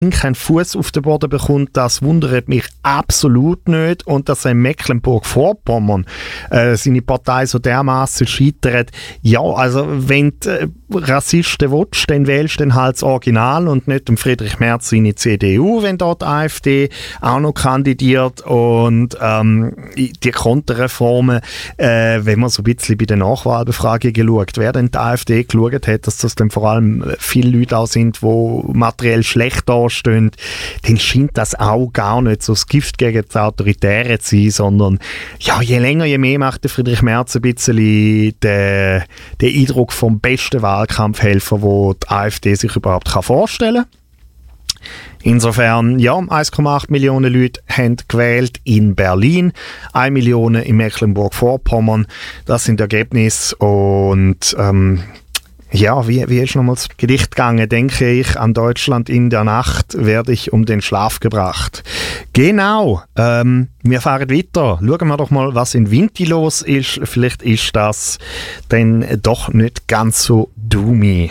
keinen Fuß auf den Boden bekommt, das wundert mich absolut nicht. Und dass in Mecklenburg-Vorpommern seine Partei so dermaßen scheitert, ja, also wenn du Rassisten willst, dann wählst du dann halt das Original und nicht den Friedrich Merz seine CDU, wenn dort die AfD auch noch kandidiert. Und die Konterreformen, wenn man so ein bisschen bei den Nachwahlbefragungen schaut, wer denn die AfD geschaut hat, dass das dann vor allem viele Leute auch sind, die materiell schlecht dastehen, dann scheint das auch gar nicht so das Gift gegen das Autoritäre zu sein, sondern ja, je länger, je mehr macht der Friedrich Merz ein bisschen den Eindruck vom besten Wahlkampfhelfer, den die AfD sich überhaupt vorstellen kann. Insofern, ja, 1,8 Millionen Leute haben gewählt in Berlin, 1 Million in Mecklenburg-Vorpommern. Das sind die Ergebnisse. Und ja, wie ist nochmal das Gedicht gegangen? Denke ich, an Deutschland in der Nacht werde ich um den Schlaf gebracht. Genau, wir fahren weiter. Schauen wir doch mal, was in Vinti los ist. Vielleicht ist das dann doch nicht ganz so doomy.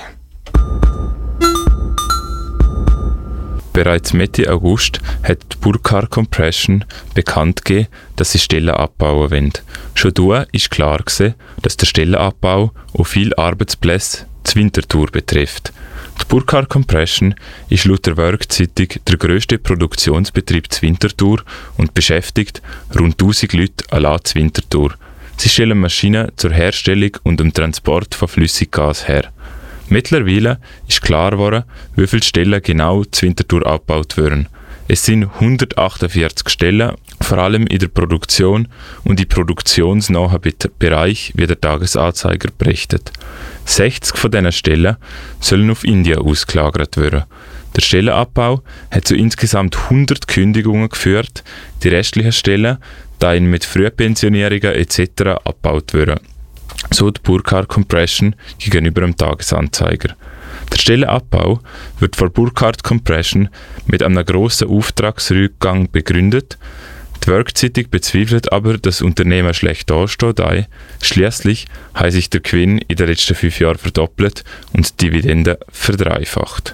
Bereits Mitte August hat die Burkhardt Compression bekannt gegeben, dass sie Stellen abbauen wollen. Schon da war klar gewesen, dass der Stellenabbau auch viele Arbeitsplätze zur Winterthur betrifft. Die Burkhardt Compression ist laut der Work-Zeitung der grösste Produktionsbetrieb zur Winterthur und beschäftigt rund 1000 Leute allein zur Winterthur. Sie stellen Maschinen zur Herstellung und dem Transport von Flüssiggas her. Mittlerweile ist klar geworden, wie viele Stellen genau zur Winterthur abgebaut werden. Es sind 148 Stellen, vor allem in der Produktion und im produktionsnahen Bereich, wie der Tagesanzeiger berichtet. 60 von diesen Stellen sollen auf Indien ausgelagert werden. Der Stellenabbau hat zu insgesamt 100 Kündigungen geführt, die restlichen Stellen teilen mit Frühpensionierungen etc. abgebaut werden. So die Burkhardt Compression gegenüber dem Tagesanzeiger. Der Stellenabbau wird von Burkhardt Compression mit einem grossen Auftragsrückgang begründet. Die Work-Zeitung bezweifelt aber, dass das Unternehmen schlecht dasteht. Schliesslich hat sich der Gewinn in den letzten 5 Jahren verdoppelt und die Dividende verdreifacht.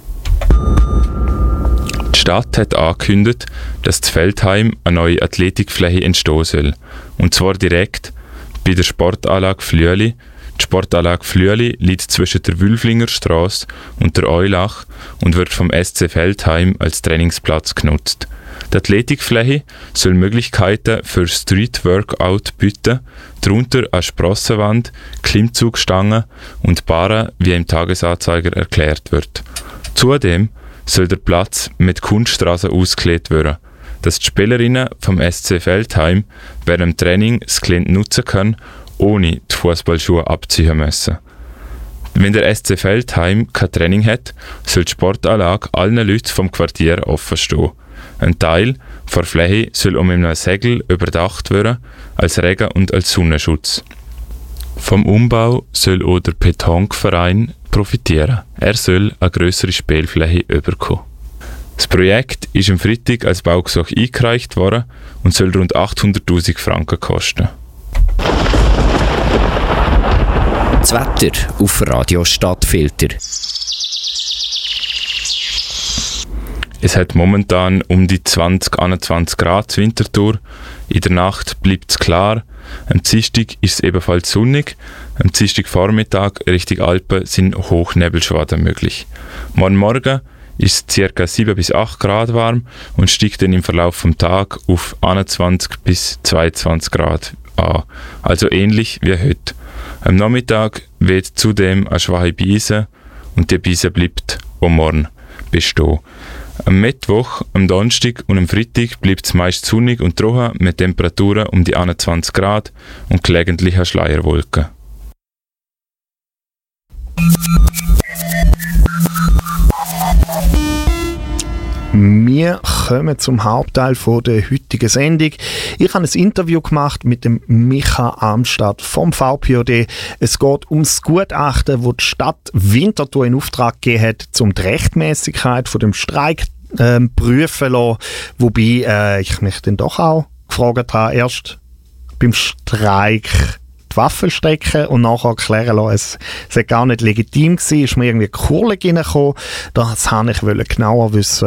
Die Stadt hat angekündigt, dass in Veltheim eine neue Athletikfläche entstehen soll. Und zwar direkt bei der Sportanlage Flüeli. Die Sportanlage Flüeli liegt zwischen der Wülflinger Straße und der Eulach und wird vom SC Veltheim als Trainingsplatz genutzt. Die Athletikfläche soll Möglichkeiten für Street-Workout bieten, darunter eine Sprossenwand, Klimmzugstangen und Barren, wie im Tagesanzeiger erklärt wird. Zudem soll der Platz mit Kunststraßen ausgelegt werden, dass die Spielerinnen vom SC Veltheim während dem Training das Gelände nutzen können, ohne die Fußballschuhe abziehen müssen. Wenn der SC Veltheim kein Training hat, soll die Sportanlage allen Leuten vom Quartier offen stehen. Ein Teil der Fläche soll mit einem Segel überdacht werden, als Regen- und als Sonnenschutz. Vom Umbau soll auch der Petonkverein profitieren. Er soll eine grössere Spielfläche bekommen. Das Projekt ist am Freitag als Baugesuch eingereicht worden und soll rund 800'000 Franken kosten. Das Wetter auf Radio Stadtfilter. Es hat momentan um die 20-21 Grad zur Winterthur. In der Nacht bleibt es klar. Am Dienstag ist es ebenfalls sonnig. Am Dienstagvormittag Richtung Alpen sind Hochnebelschwaden möglich. Morgen ist es ca. 7 bis 8 Grad warm und steigt dann im Verlauf des Tages auf 21 bis 22 Grad an. Also ähnlich wie heute. Am Nachmittag weht zudem eine schwache Brise und die Brise bleibt auch morgen bestehen. Am Mittwoch, am Donnerstag und am Freitag bleibt es meist sonnig und trocken mit Temperaturen um die 21 Grad und gelegentlichen Schleierwolken. Wir kommen zum Hauptteil der heutigen Sendung. Ich habe ein Interview gemacht mit dem Micha Amstadt vom VPOD. Es geht um das Gutachten, das die Stadt Winterthur in Auftrag gegeben hat, um die Rechtmäßigkeit von dem Streik prüfen lassen. Wobei ich mich dann doch auch gefragt habe, erst beim Streik die Waffen strecken und nachher erklären lassen, es sei gar nicht legitim gewesen, ist mir irgendwie Kurle reingekommen. Das wollte ich genauer wissen,